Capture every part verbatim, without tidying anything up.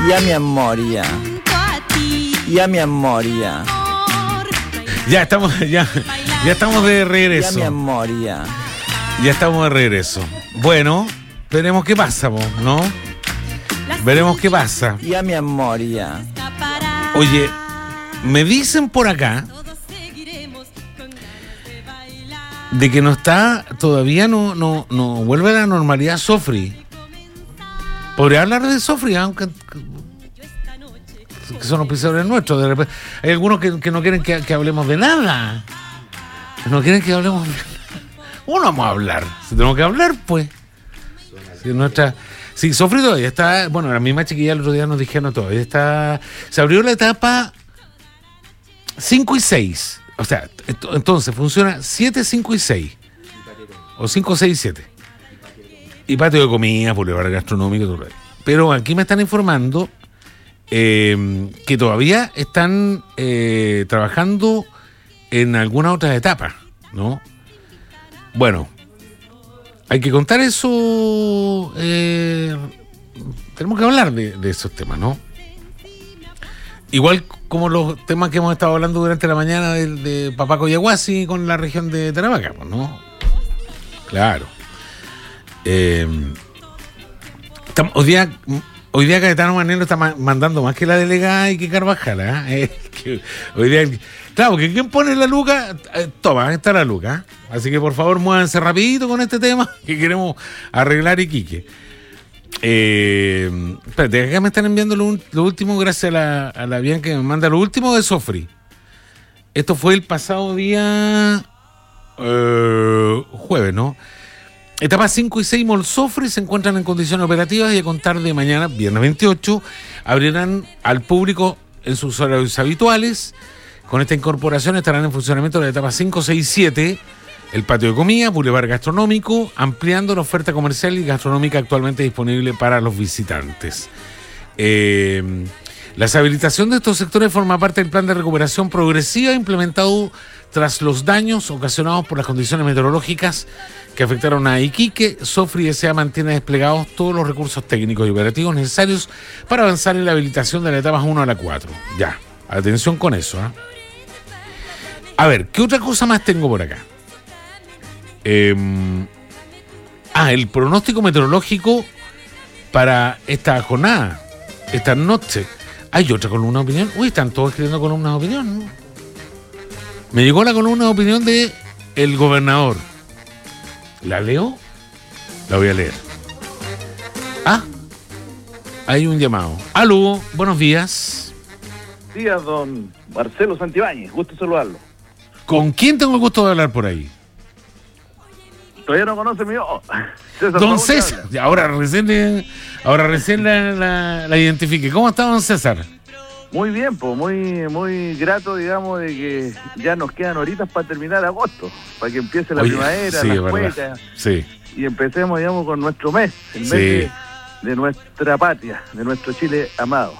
Ya mi amor, ya. Ya mi amor, ya. Ya estamos, ya, ya estamos de regreso. Ya mi amor, ya. Ya estamos de regreso. Bueno, veremos qué pasa, ¿no? Veremos qué pasa. Ya mi amor, ya. Oye, me dicen por acá de que no está, todavía no, no, no vuelve a la normalidad Sofri. Podría hablar de Sofri, aunque que son auspiciadores nuestros. De repente, hay algunos que, que no quieren que, que hablemos de nada. No quieren que hablemos de nada. ¿Cómo no vamos a hablar? Si tenemos que hablar, pues. Si nuestra, si Sofri todavía está, bueno, la misma chiquilla el otro día nos dijeron todavía está, se abrió la etapa cinco y seis. O sea, entonces funciona siete, cinco y seis. O cinco, seis y siete. Y patio de comida, boulevard gastronómico, todo eso. Pero aquí me están informando eh, que todavía están eh, trabajando en alguna otra etapa, ¿no? Bueno, hay que contar eso. Eh, tenemos que hablar de, de esos temas, ¿no? Igual como los temas que hemos estado hablando durante la mañana de, de Papaco y Yaguasi con la región de Tarapacá, ¿no? Claro. Eh, estamos, hoy día, hoy día Cayetano Manero está ma- mandando más que la delegada y que Carvajal, ¿eh? Eh, que hoy día, claro, que quien pone la luca, eh, toma, ahí está la luca. Así que por favor muévanse rapidito con este tema que queremos arreglar Iquique. Eh, espérate, acá me están enviando lo, lo último gracias a la, a la Bianca que me manda lo último de Sofri. Esto fue el pasado día eh, jueves, ¿no? Etapas cinco y seis Molsofri se encuentran en condiciones operativas y a contar de mañana, viernes veintiocho, abrirán al público en sus horarios habituales. Con esta incorporación estarán en funcionamiento las etapas cinco, seis y siete, el patio de comida, boulevard gastronómico, ampliando la oferta comercial y gastronómica actualmente disponible para los visitantes. Eh, la habilitación de estos sectores forma parte del plan de recuperación progresiva implementado tras los daños ocasionados por las condiciones meteorológicas que afectaron a Iquique. Sofri S A mantiene desplegados todos los recursos técnicos y operativos necesarios para avanzar en la habilitación de las etapas uno a la cuatro. Ya, atención con eso, ¿eh? A ver, ¿qué otra cosa más tengo por acá? Eh, ah, el pronóstico meteorológico para esta jornada, esta noche. Hay otra columna de opinión. Uy, están todos escribiendo columnas de opinión, ¿no? Me llegó la columna de opinión de el gobernador. ¿La leo? La voy a leer. Ah, hay un llamado. Aló, buenos días. Días, don Marcelo Santibáñez, gusto saludarlo. ¿Con quién tengo el gusto de hablar por ahí? Todavía no conoce mi voz. César Don Raúl César. habla. Ahora recién, le- ahora recién la, la, la identifique. ¿Cómo está, don César? Muy bien, pues muy muy grato, digamos, de que ya nos quedan horitas para terminar agosto, para que empiece la Oye, primavera, sí, las es verdad. cuecas, Sí. y empecemos, digamos, con nuestro mes, el mes Sí. de, de nuestra patria, de nuestro Chile amado.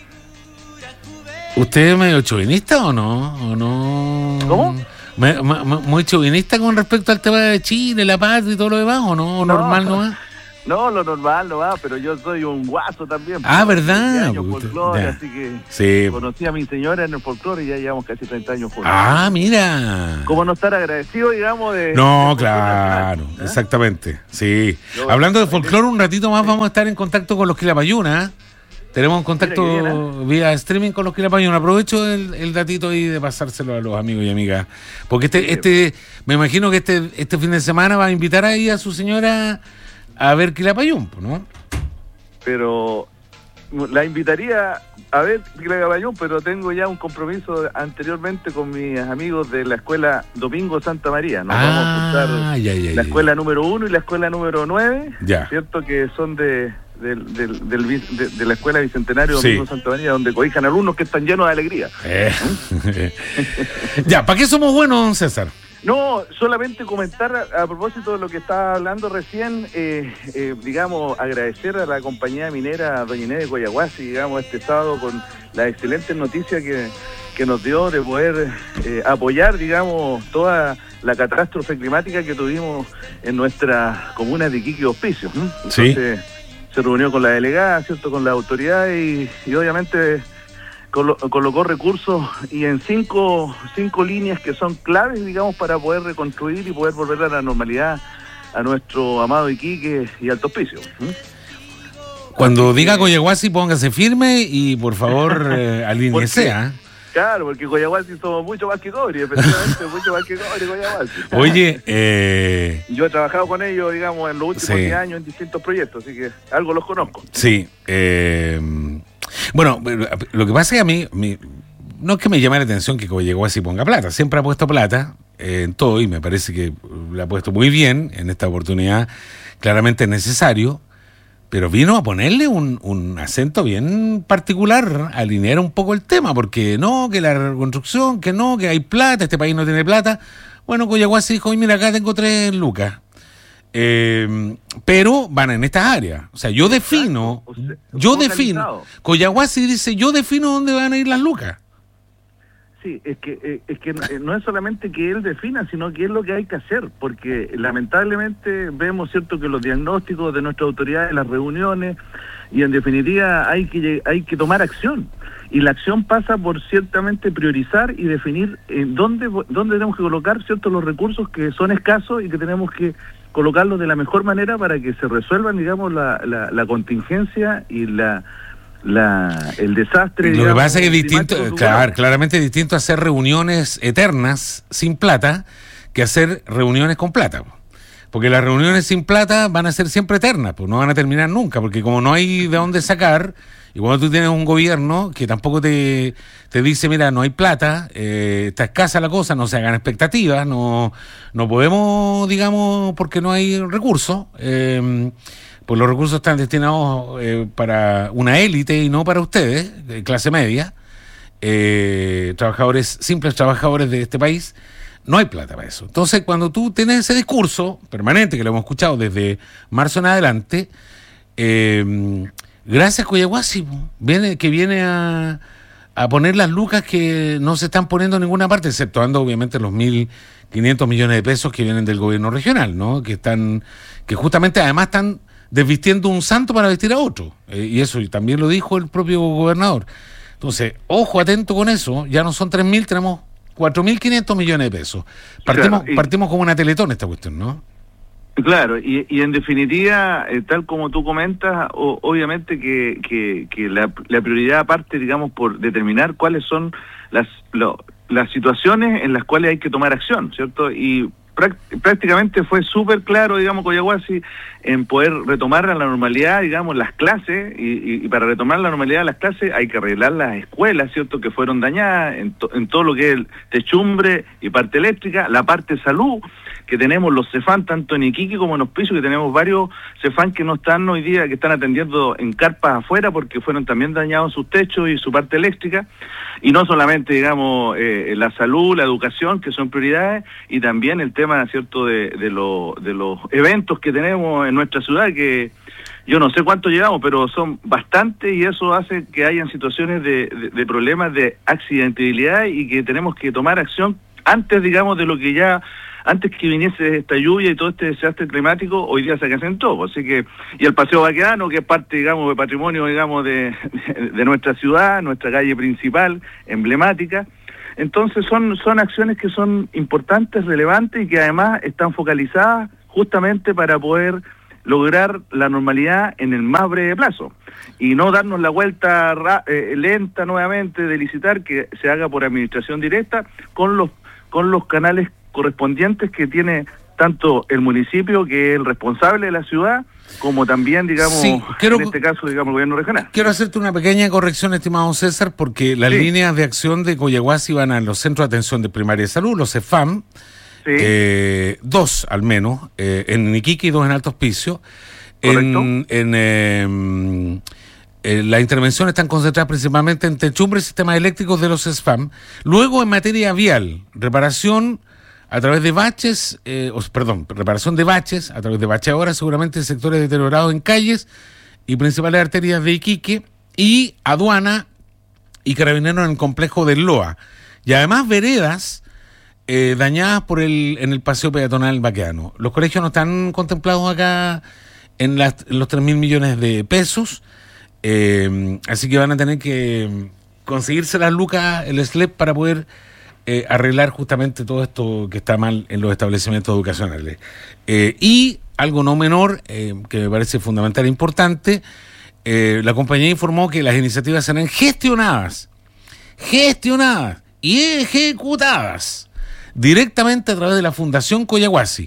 ¿Usted es medio chauvinista o no? ¿O no? ¿Cómo? Me- me- me- ¿Muy chauvinista con respecto al tema de Chile, la patria y todo lo demás o no? ¿O No. normal nomás? No, lo normal no va, pero yo soy un guaso también. Ah, pues, ¿verdad? veinte años Puta, folclore, ya. así que Sí. conocí a mi señora en el folclore y ya llevamos casi treinta años juntos. Ah, mira. ¿Cómo no estar agradecido, digamos, de... No, de claro, ¿eh? exactamente, sí. Yo- Hablando de folclore, un ratito más vamos a estar en contacto con los Quilapayuna. ¿eh? Tenemos un contacto Mira qué bien, vía streaming con los Quilapayuna. Aprovecho el, el datito ahí de pasárselo a los amigos y amigas. Porque este, Sí. este, me imagino que este, este fin de semana va a invitar ahí a su señora a ver Quilapayún, ¿no? Pero la invitaría a ver Quilapayún, pero tengo ya un compromiso anteriormente con mis amigos de la escuela Domingo Santa María. Nos vamos a Ah, juntar ya, ya, la ya. escuela número uno y la escuela número nueve, Ya. ¿cierto? Que son de, del, del, del vi- de, de la escuela Bicentenario Sí. Domingo Santa María, donde cobijan alumnos que están llenos de alegría. Eh. Ya, ¿para qué somos buenos, don César? No, solamente comentar a, a propósito de lo que estaba hablando recién, eh, eh, digamos, agradecer a la compañía minera Doña Inés de Coyahuasi, digamos, este sábado con la excelente noticia que, que nos dio de poder eh, apoyar, digamos, toda la catástrofe climática que tuvimos en nuestra comuna de Iquique y Hospicio. ¿eh? Sí. Entonces, se reunió con la delegada, ¿cierto?, con las autoridades y, y obviamente colo, colocó recursos y en cinco, cinco líneas que son claves, digamos, para poder reconstruir y poder volver a la normalidad a nuestro amado Iquique y Alto Hospicio. ¿Mm? Cuando diga Coyahuasi, póngase firme y por favor eh, alíñese, ¿eh? Claro, porque Coyahuasi somos mucho más que Cobre, efectivamente, mucho más que Cobre, Coyahuasi. Oye, eh... yo he trabajado con ellos, digamos, en los últimos diez sí. años en distintos proyectos, así que algo los conozco. Sí. Eh... Bueno, lo que pasa es que a mí, mi... no es que me llame la atención que Coyahuasi ponga plata, siempre ha puesto plata eh, en todo y me parece que la ha puesto muy bien en esta oportunidad, claramente es necesario. Pero vino a ponerle un, un acento bien particular, a alinear un poco el tema, porque no, que la reconstrucción, que no, que hay plata, este país no tiene plata. Bueno, Coyahuasi dijo, mira, acá tengo tres lucas. Eh, pero van en estas áreas. O sea, yo defino, usted, yo defino, Coyahuasi dice, yo defino dónde van a ir las lucas. Sí, es que eh, es que no es solamente que él defina, sino que es lo que hay que hacer, porque lamentablemente vemos, cierto, que los diagnósticos de nuestras autoridades, las reuniones, y en definitiva hay que hay que tomar acción. Y la acción pasa por ciertamente priorizar y definir en dónde dónde tenemos que colocar, cierto, los recursos que son escasos y que tenemos que colocarlos de la mejor manera para que se resuelvan, digamos, la, la, la contingencia y la La, el desastre. Lo digamos, que pasa es que es distinto, claro, claramente es distinto hacer reuniones eternas sin plata que hacer reuniones con plata. Porque las reuniones sin plata van a ser siempre eternas, pues no van a terminar nunca, porque como no hay de dónde sacar, y cuando tú tienes un gobierno que tampoco te, te dice, mira, no hay plata, eh, está escasa la cosa, no se hagan expectativas, no, no podemos, digamos, porque no hay recursos, eh, pues los recursos están destinados eh, para una élite y no para ustedes, de clase media, eh, trabajadores, simples trabajadores de este país, no hay plata para eso. Entonces, cuando tú tienes ese discurso permanente, que lo hemos escuchado desde marzo en adelante, eh, gracias Coyahuasi, viene, que viene a, a poner las lucas que no se están poniendo en ninguna parte, exceptuando obviamente los mil quinientos millones de pesos que vienen del gobierno regional, ¿no? Que están, que justamente además están desvistiendo un santo para vestir a otro, eh, y eso también lo dijo el propio gobernador. Entonces, ojo, atento con eso, ya no son tres mil, tenemos cuatro mil quinientos millones de pesos. Partimos, claro, y, partimos como una Teletón esta cuestión, ¿no? Claro, y, y en definitiva, eh, tal como tú comentas, o, obviamente que, que, que la, la prioridad parte, digamos, por determinar cuáles son las, lo, las situaciones en las cuales hay que tomar acción, ¿cierto? Y prácticamente fue súper claro, digamos, Coyahuasi, en poder retomar a la normalidad, digamos, las clases, y, y, y para retomar la normalidad de las clases hay que arreglar las escuelas, ¿cierto?, que fueron dañadas, en, to, en todo lo que es el techumbre y parte eléctrica, la parte salud, que tenemos los Cefam, tanto en Iquique como en Hospicio, que tenemos varios Cefam que no están hoy día, que están atendiendo en carpas afuera, porque fueron también dañados sus techos y su parte eléctrica, y no solamente, digamos, eh, la salud, la educación, que son prioridades, y también el tema, cierto, de, de, lo, de los eventos que tenemos en nuestra ciudad, que yo no sé cuánto llevamos, pero son bastantes, y eso hace que hayan situaciones de, de, de problemas de accidentabilidad y que tenemos que tomar acción antes, digamos, de lo que ya, antes que viniese esta lluvia y todo este desastre climático, hoy día se acrecentó. Así que, y el Paseo Baquedano, que es parte, digamos, de patrimonio, digamos, de, de, de nuestra ciudad, nuestra calle principal, emblemática. Entonces son, son acciones que son importantes, relevantes y que además están focalizadas justamente para poder lograr la normalidad en el más breve plazo y no darnos la vuelta ra- eh, lenta nuevamente de licitar, que se haga por administración directa con los con los canales correspondientes que tiene tanto el municipio, que es el responsable de la ciudad, como también, digamos, sí, quiero, en este caso, digamos, el gobierno regional. Quiero hacerte una pequeña corrección, estimado César, porque las sí. líneas de acción de Coyahuasi van a los centros de atención de primaria de salud, los Cefam, sí. eh, dos al menos, eh, en Iquique y dos en Alto Hospicio. Correcto. En, en eh, eh, las intervenciones están concentradas principalmente en techumbres y sistemas eléctricos de los Cefam. Luego, en materia vial, reparación a través de baches, eh, os, perdón, reparación de baches, a través de bacheadoras, seguramente en sectores deteriorados en calles y principales arterias de Iquique, y aduana y carabineros en el complejo del Loa. Y además veredas eh, dañadas por el en el paseo peatonal Baquedano. Los colegios no están contemplados acá en, las, en los tres mil millones de pesos. Eh, así que van a tener que conseguirse las lucas, el S L E P, para poder eh, arreglar justamente todo esto que está mal en los establecimientos educacionales. Eh, y algo no menor, eh, que me parece fundamental e importante, eh, la compañía informó que las iniciativas serán gestionadas, gestionadas y ejecutadas directamente a través de la Fundación Collahuasi.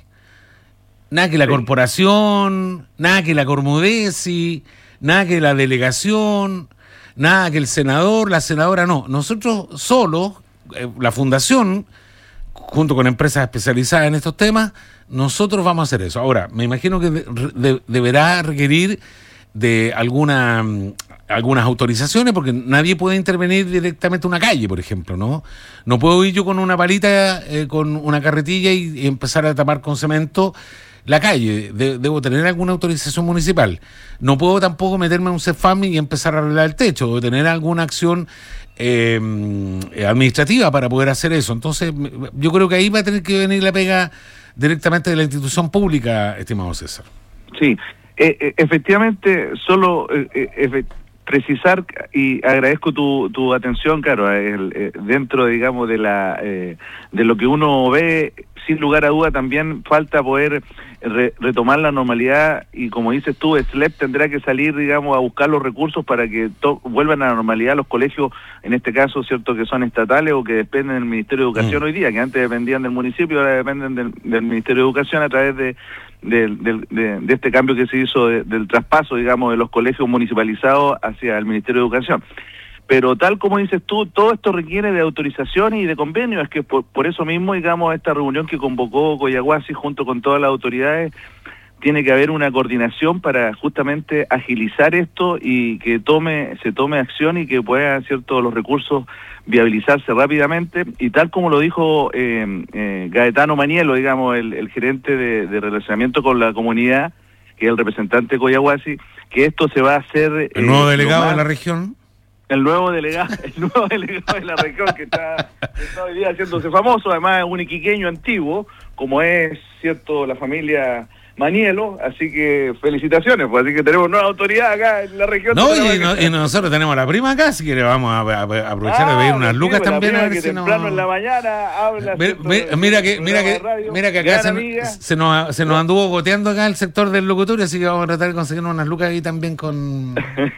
Nada que la sí. corporación, nada que la Cormudesi, nada que la delegación, nada que el senador, la senadora, no. Nosotros solos, eh, la fundación, junto con empresas especializadas en estos temas, nosotros vamos a hacer eso. Ahora, me imagino que de, de, deberá requerir de alguna algunas autorizaciones, porque nadie puede intervenir directamente en una calle, por ejemplo, ¿no? No puedo ir yo con una palita, eh, con una carretilla y, y empezar a tapar con cemento la calle. De, debo tener alguna autorización municipal. No puedo tampoco meterme en un CEFAM y empezar a arreglar el techo. Debo tener alguna acción eh, administrativa para poder hacer eso. Entonces, yo creo que ahí va a tener que venir la pega directamente de la institución pública, estimado César. Sí, eh, eh, efectivamente, solo eh, eh, precisar, y agradezco tu, tu atención, claro, el, eh, dentro, digamos, de la eh, de lo que uno ve, sin lugar a duda también falta poder re, retomar la normalidad, y como dices tú, S L E P tendrá que salir, digamos, a buscar los recursos para que to, vuelvan a la normalidad los colegios, en este caso, cierto, que son estatales o que dependen del Ministerio de Educación mm. hoy día, que antes dependían del municipio, ahora dependen del, del Ministerio de Educación a través de De, de, de, de este cambio que se hizo de, del traspaso, digamos, de los colegios municipalizados hacia el Ministerio de Educación. Pero tal como dices tú, todo esto requiere de autorización y de convenio. Es que por, por eso mismo, digamos, esta reunión que convocó Collahuasi junto con todas las autoridades, tiene que haber una coordinación para justamente agilizar esto y que tome se tome acción y que puedan, cierto, los recursos viabilizarse rápidamente, y tal como lo dijo eh, eh, Gaetano Manielo, digamos, el, el gerente de, de relacionamiento con la comunidad, que es el representante de Collahuasi, que esto se va a hacer... ¿El nuevo eh, delegado más, de la región? El nuevo delegado el nuevo delegado de la región, que está, está hoy día haciéndose famoso, además es un iquiqueño antiguo, como es, cierto, la familia Manielo, así que felicitaciones, pues, así que tenemos nueva autoridad acá en la región. No, y, no, y nosotros tenemos a la prima acá, así que le vamos a, a, a aprovechar ah, de pedir unas sí, lucas también. A ver que si temprano no... en la mañana habla. Mira, mira, mira que, mira que, mira que acá se, se, nos, se nos anduvo goteando acá el sector del locutorio, así que vamos a tratar de conseguir unas lucas ahí también con...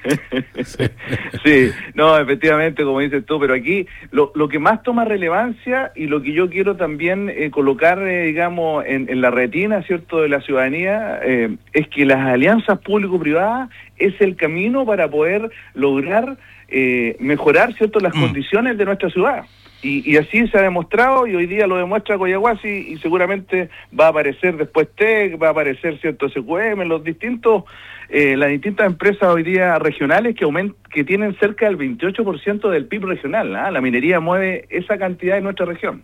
sí. sí, no, efectivamente, como dices tú, pero aquí lo, lo que más toma relevancia y lo que yo quiero también eh, colocar, eh, digamos, en, en la retina, ¿cierto?, de la ciudadanía, eh, es que las alianzas público-privadas es el camino para poder lograr eh, mejorar, ¿cierto?, las mm. condiciones de nuestra ciudad. Y, y así se ha demostrado, y hoy día lo demuestra Collahuasi, y seguramente va a aparecer después T E C, va a aparecer, cierto, S Q M, los distintos, eh, las distintas empresas hoy día regionales que aument, que tienen cerca del veintiocho por ciento del P I B regional, ¿eh? La minería mueve esa cantidad en nuestra región.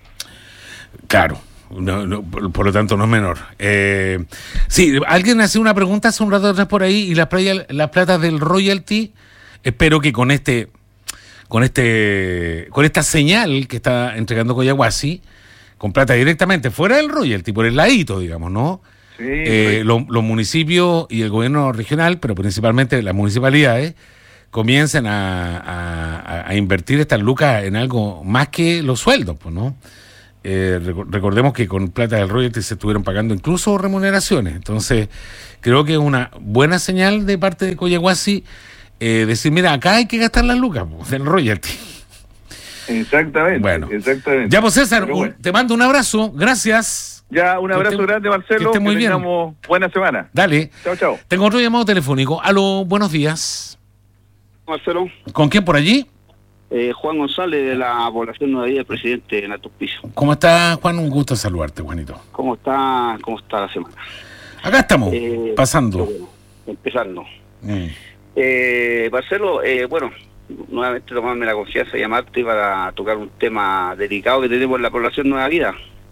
Claro. No, no, por, por lo tanto no es menor. Eh, sí, alguien hacía una pregunta hace un rato atrás por ahí, y las playa, las platas del royalty, espero que con este con este con esta señal que está entregando Collahuasi, con plata directamente fuera del royalty, por el ladito, digamos, ¿no? Sí, eh, lo, los municipios y el gobierno regional, pero principalmente las municipalidades, comiencen a, a, a invertir estas lucas en algo más que los sueldos, pues, ¿no? Eh, recordemos que con plata del royalty se estuvieron pagando incluso remuneraciones. Entonces, creo que es una buena señal de parte de Collahuasi eh, decir, mira, acá hay que gastar las lucas pues, del royalty. Exactamente. Bueno, exactamente. Ya, pues César, bueno. te mando un abrazo. Gracias. Ya, un abrazo te, grande, Marcelo. Que esté muy que bien. Tengamos buena semana. Dale. Chao, chao. Tengo otro llamado telefónico. Aló, buenos días. Marcelo. ¿Con quién por allí? Eh, Juan González, de la población Nueva Vida, presidente de Altos Pisos. ¿Cómo está, Juan? Un gusto saludarte, Juanito. ¿Cómo está cómo está la semana? Acá estamos, eh, pasando. Bueno, empezando. Mm. Eh, Marcelo, eh, bueno, nuevamente tomarme la confianza de llamarte para tocar un tema delicado que tenemos en la población Nueva Vida.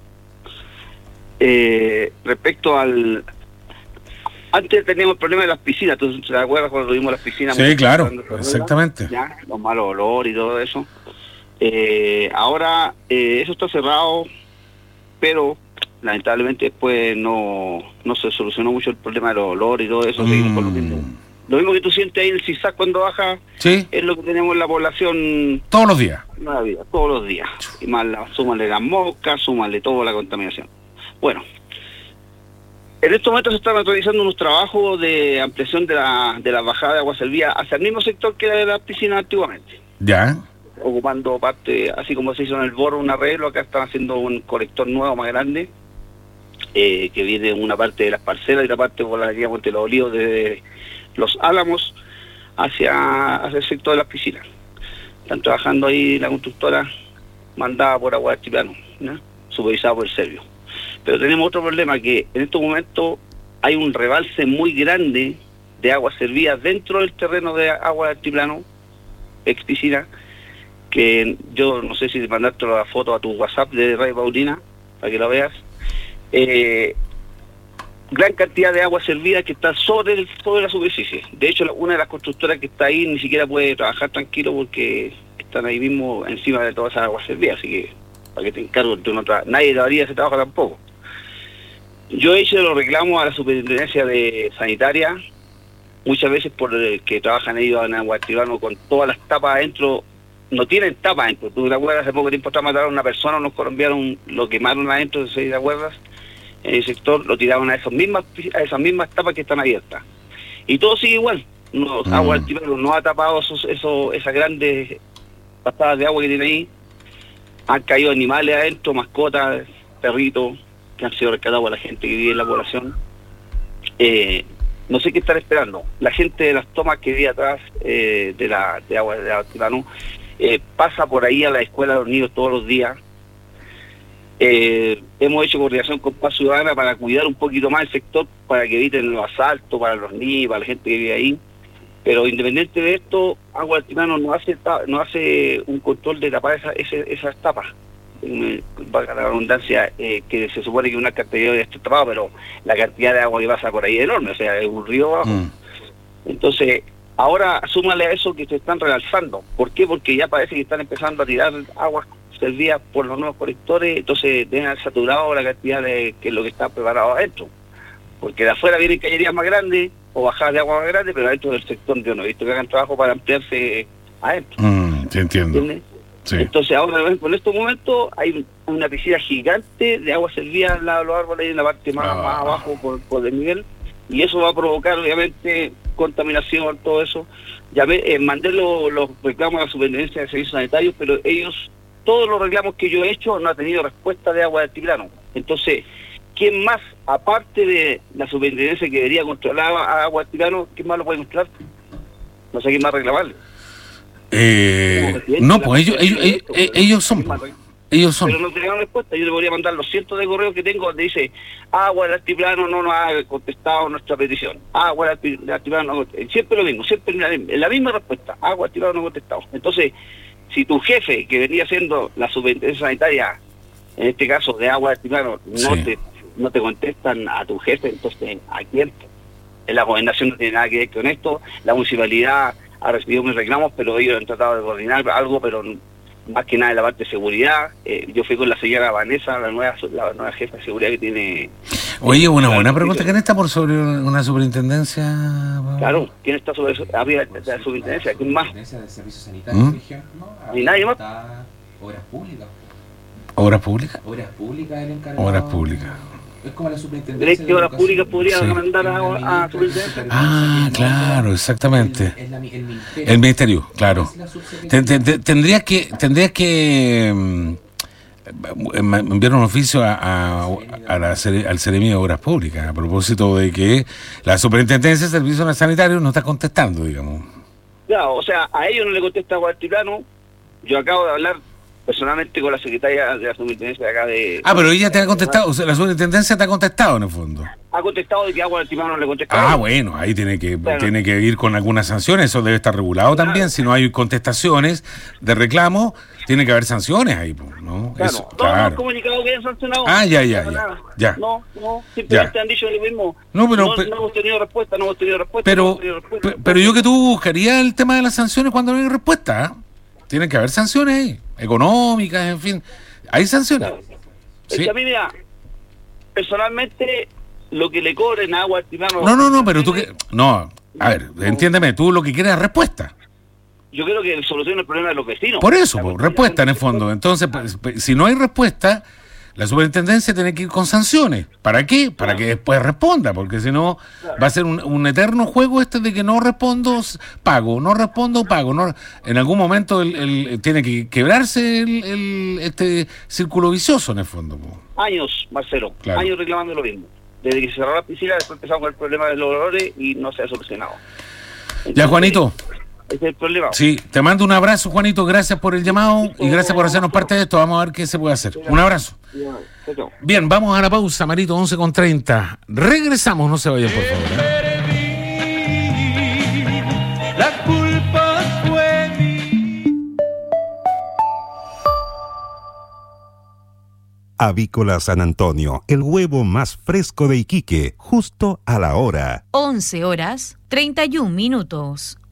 Eh, respecto al... Antes teníamos el problema de las piscinas, ¿tú te acuerdas cuando tuvimos las piscinas? Sí, claro, exactamente. Ya, los malos olores y todo eso. Eh, ahora eh, eso está cerrado, pero lamentablemente después no, no se solucionó mucho el problema de los olores y todo eso, mm. seguimos con lo mismo. Lo mismo que tú sientes ahí el zigzag cuando baja, ¿sí? Es lo que tenemos en la población todos los días. La vida, todos los días. Y más la, súmale las moscas, súmale toda la contaminación. Bueno, en estos momentos se están realizando unos trabajos de ampliación de la, de la bajada de agua servida hacia el mismo sector que era de la piscina antiguamente. Ya. Ocupando parte, así como se hizo en el Borro un arreglo, acá están haciendo un colector nuevo más grande, eh, que viene una parte de las parcelas y otra parte por la línea Monte los Olivos, desde Los Álamos hacia, hacia el sector de las piscinas. Están trabajando ahí la constructora mandada por Agua Altiplano, ¿no? Supervisada por el Servio. Pero tenemos otro problema, que en estos momentos hay un rebalse muy grande de aguas servidas dentro del terreno de Agua Altiplano, ex piscina, que yo no sé si mandarte la foto a tu WhatsApp de Radio Paulina, para que lo veas. Eh, gran cantidad de agua servida que está sobre, el, sobre la superficie. De hecho, una de las constructoras que está ahí ni siquiera puede trabajar tranquilo porque están ahí mismo encima de toda esa agua servida, así que para que te encargo, tú no tra- nadie daría ese trabajo tampoco. Yo he hecho los reclamos a la Superintendencia de Sanitaria, muchas veces por el que trabajan ellos en Agua Altiplano con todas las tapas adentro, no tienen tapas adentro. ¿Tú te acuerdas? Hace poco tiempo está mataron a una persona, unos colombianos lo quemaron adentro, ¿sí te acuerdas? En el sector lo tiraron a esas mismas a esas mismas tapas que están abiertas. Y todo sigue igual. No, mm. Agua Altiplano no ha tapado esos, esos, esas grandes pasadas de agua que tiene ahí. Han caído animales adentro, mascotas, perritos, que han sido rescatados por la gente que vive en la población. Eh, no sé qué estar esperando. La gente de las tomas que vive atrás eh, de la de agua de Altiplano eh, pasa por ahí a la escuela de los niños todos los días. Eh, hemos hecho coordinación con Paz Ciudadana para cuidar un poquito más el sector, para que eviten los asaltos para los niños, para la gente que vive ahí. Pero independiente de esto, Agua Altiplano no hace no hace un control de tapar esa, ese, esas tapas. Valga la redundancia, eh, que se supone que una cantidad de estar tapado, pero la cantidad de agua que pasa por ahí es enorme, o sea, es un río abajo. Mm. Entonces, ahora súmale a eso que se están realzando. ¿Por qué? Porque ya parece que están empezando a tirar aguas servidas por los nuevos colectores, entonces dejan saturado la cantidad de que es lo que está preparado adentro. Porque de afuera vienen cañerías más grandes o bajadas de agua más grandes, pero adentro del sector yo no he visto que hagan trabajo para ampliarse adentro. Mm, te entiendo. ¿Entiendes? Sí. Entonces ahora en estos momentos hay una piscina gigante de agua servida al lado de los árboles en la parte más, ah. más abajo por, por el nivel, y eso va a provocar obviamente contaminación, todo eso. Ya me, eh, mandé los, los reclamos a la Superintendencia de Servicios Sanitarios, pero ellos, todos los reclamos que yo he hecho no han tenido respuesta de Agua de Altiplano. Entonces, ¿quién más, aparte de la Superintendencia que debería controlar a Agua de Altiplano, quién más lo puede controlar? No sé quién más reclamarle. Eh, no, pues ellos, ellos, ellos, ellos son. Ellos son. Pero no te dan respuesta. Yo le podría mandar los cientos de correos que tengo donde dice Agua del Altiplano no nos ha contestado nuestra petición. Agua del Altiplano no, siempre lo mismo, siempre la misma respuesta. Agua del Altiplano no ha contestado. Entonces, si tu jefe, que venía siendo la Superintendencia Sanitaria, en este caso de Agua del Altiplano, no sí. te no te contestan a tu jefe, entonces ¿a quién? La gobernación no tiene nada que ver con esto. La municipalidad ha recibido mis reclamos, pero ellos han tratado de coordinar algo, pero más que nada en la parte de seguridad. Eh, yo fui con la señora Vanessa, la nueva la nueva jefa de seguridad que tiene... Oye, una buena pregunta. ¿Quién está por sobre una superintendencia? Claro, ¿quién está sobre eso? Arriba de la superintendencia, ¿quién más? De servicios sanitarios, ¿Mm? por ejemplo. Ni nadie más. Obras públicas. ¿Obras públicas? Obras públicas, el encargado. Obras públicas. Es como la superintendencia. ¿Crees que Obras Públicas podría sí. mandar a, a superintendencia? Ah, claro, exactamente. El, el, el, ministerio. El ministerio, claro. Ten, ten, ten, tendrías que, tendrías que um, enviar un oficio a, a, a la, al Seremi de Obras Públicas a propósito de que la Superintendencia de Servicios Sanitarios no está contestando, digamos. Claro, o sea, a ellos no le contesta Agua Altiplano. Yo acabo de hablar personalmente con la secretaria de la superintendencia de acá de... Ah, pero ella te ha contestado, o sea, la superintendencia te ha contestado en el fondo. Ha contestado de que Agua Altiplano no le contesta. Ah, bueno, ahí tiene que claro. tiene que ir con algunas sanciones, eso debe estar regulado claro. también, si no hay contestaciones de reclamo, tiene que haber sanciones ahí, ¿no? Claro, eso, no, claro. no han comunicado que hayan sancionado. Ah, ya, ya, ya, ya. No, no, simplemente ya. han dicho lo mismo. No, pero... No, pe- no hemos tenido respuesta, no hemos tenido respuesta. Pero, no hemos tenido respuesta. pe- pero yo que tú buscaría el tema de las sanciones cuando no hay respuesta, ¿eh? Tienen que haber sanciones ahí, económicas, en fin. Hay sanciones. Claro. Sí. Es que a mí, mira, personalmente, lo que le cobren agua al Timano... No, no, no, pero tú que... No, a ver, entiéndeme, tú lo que quieres es respuesta. Yo creo que solucione el problema de los vecinos. Por eso, pues, respuesta en el fondo. Entonces, pues, si no hay respuesta, la superintendencia tiene que ir con sanciones. ¿Para qué? Para que después responda, porque si no va a ser un, un eterno juego este de que no respondo, pago, no respondo, pago. No, en algún momento el, el, tiene que quebrarse el, el, este círculo vicioso en el fondo. Pues. Años, Marcelo, Claro. años reclamando lo mismo. Desde que se cerró la piscina, después empezamos con el problema de los olores y no se ha solucionado. Entonces, Ya, Juanito. Ese es el problema. Sí, te mando un abrazo, Juanito. Gracias por el llamado y gracias por hacernos parte de esto. Vamos a ver qué se puede hacer. Un abrazo. Chao, chao. Bien, vamos a la pausa, Marito, once con treinta. Regresamos, no se vayan, por favor. ¿eh? La culpa fue mía. Avícola San Antonio, el huevo más fresco de Iquique, justo a la hora. once horas, treinta y un minutos.